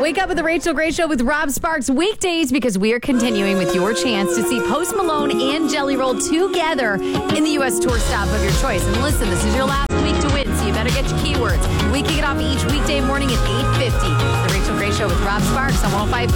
Wake up with the Rachel Gray Show with Rob Sparks weekdays because we are continuing with your chance to see Post Malone and Jelly Roll together in the U.S. tour stop of your choice. And listen, this is your last week to win, so you better get your keywords. We kick it off each weekday morning at 8:50. The Rachel Gray Show with Rob Sparks on 105.3